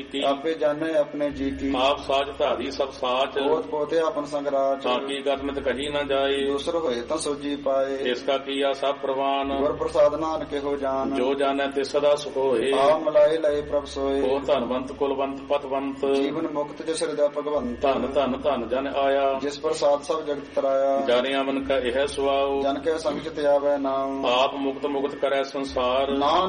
ਆਪੇ ਜਾਣੇ ਆਪਣੇ ਜੀ ਕੀ। ਆਪ ਸਾਜ ਧਾਰੀ ਸਭ ਸਾਚ, ਹੋਤ ਪੋਤੇ ਆਪਨ ਸੰਗਰਾਚ। ਤਾਂ ਕੀ ਕਰਮਿਤ ਕਹੀ ਨਾ ਜਾਏ, ਦੂਸਰ ਹੋਏ ਤਾਂ ਸੋਜੀ ਪਾਏ। ਇਸ ਕਾ ਕੀਆ ਸਭ ਪ੍ਰਵਾਨ, ਗੁਰ ਪ੍ਰਸਾਦ ਨਾਨਕ ਹੋ ਜਾਨ। ਜੋ ਜਾਣੈ ਤਿਸ ਸਦਾ ਸੁਖ ਹੋਏ। ਆ ਮਲਾਏ ਲਏ ਪ੍ਰਭ ਸੋਏ। ਉਹ ਧਨਵੰਤ ਕੁਲਵੰਤ ਪਤਵੰਤ, ਜੀਵਨ ਮੁਕਤ ਜਿਸ ਹਿਰਦੈ ਭਗਵੰਤ। ਧਨ ਧਨ ਧਨ ਜਨ ਆਇਆ, ਜਿਸ ਪ੍ਰਸਾਦ ਸਭ ਜਗਤ ਤਰਾਇਆ। ਜਾਣਿਆ ਮਨ ਕਾ ਇਹ ਸੁਆਉ, ਜਨ ਕੈ ਸੰਗ ਚਿਤ ਆਵੈ ਨਾਮ। ਆਪ ਮੁਕਤ ਮੁਕਤ ਕਰੈ ਸੰਸਾਰ। ਨਾਮ